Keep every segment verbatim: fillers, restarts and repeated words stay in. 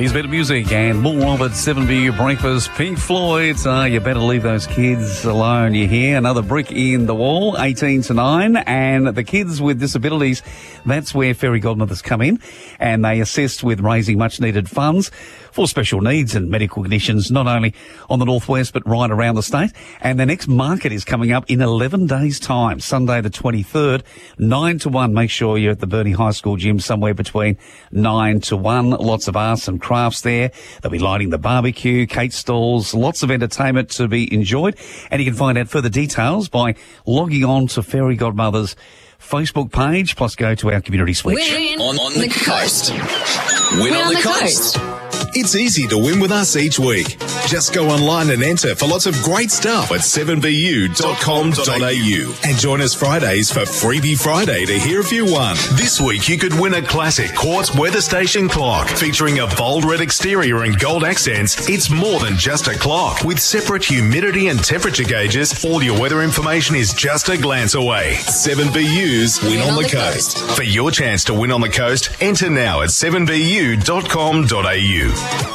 He's better music and more of it. seven B U Breakfast. Pink Floyd. Uh, you better leave those kids alone. You hear another brick in the wall, eighteen to nine. And the kids with disabilities, that's where Fairy Godmothers come in. And they assist with raising much needed funds for special needs and medical conditions, not only on the northwest, but right around the state. And the next market is coming up in eleven days' time, Sunday the twenty-third, nine to one. Make sure you're at the Burnie High School gym somewhere between nine to one. Lots of arts and crafts there. They'll be lighting the barbecue, cake stalls, lots of entertainment to be enjoyed. And you can find out further details by logging on to Fairy Godmothers Facebook page, plus go to our community switch. Win on, on the coast. Win, Win on, on the, the coast. coast. It's easy to win with us each week. Just go online and enter for lots of great stuff at seven b u dot com dot a u. And join us Fridays for Freebie Friday to hear if you won. This week you could win a classic Quartz weather station clock featuring a bold red exterior and gold accents. It's more than just a clock. With separate humidity and temperature gauges, all your weather information is just a glance away. seven B U's Win, win on, on the, the coast. coast. For your chance to win on the coast, enter now at seven b u dot com dot a u.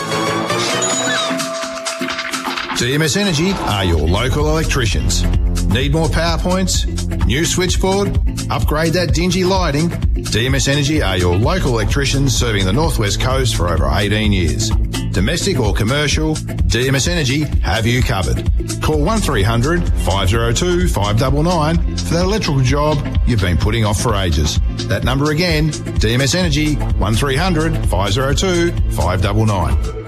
D M S Energy are your local electricians. Need more power points? New switchboard? Upgrade that dingy lighting? D M S Energy are your local electricians serving the Northwest Coast for over eighteen years. Domestic or commercial, D M S Energy have you covered. Call one three hundred five oh two five nine nine for that electrical job you've been putting off for ages. That number again, D M S Energy, one three hundred five oh two five nine nine.